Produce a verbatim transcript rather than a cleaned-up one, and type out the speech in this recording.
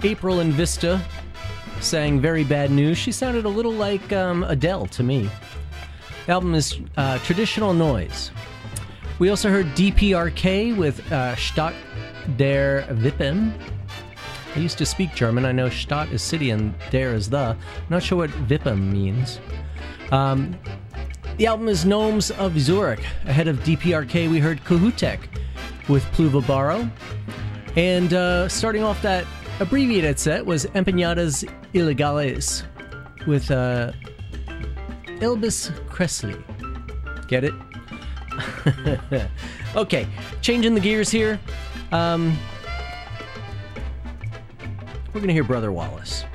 April and Vista sang Very Bad News. She sounded a little like um, Adele to me. The album is uh, Traditional Noise. We also heard D P R K with uh, Stadt der Wippen. I used to speak German. I know Stadt is city and der is the. I'm not sure what Wippen means. Um, the album is Gnomes of Zurich. Ahead of D P R K, we heard Kohutek with Pluva Baro. And uh, starting off that abbreviated set was Empeñadas Ilegales with uh, Elvis Presley. Get it? Okay, changing the gears here. Um, we're going to hear Brother Wallace.